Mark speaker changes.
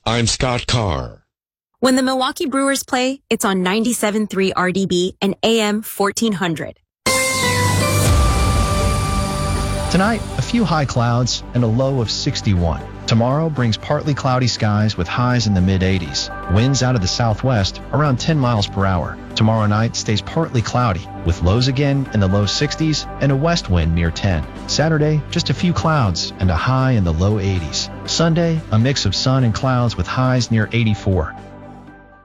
Speaker 1: I'm Scott Carr.
Speaker 2: When the Milwaukee Brewers play, it's on 97.3 RDB and AM 1400.
Speaker 3: Tonight, a few high clouds and a low of 61. Tomorrow brings partly cloudy skies with highs in the mid-80s. Winds out of the southwest around 10 miles per hour. Tomorrow night stays partly cloudy with lows again in the low 60s and a west wind near 10. Saturday, just a few clouds and a high in the low 80s. Sunday, a mix of sun and clouds with highs near 84.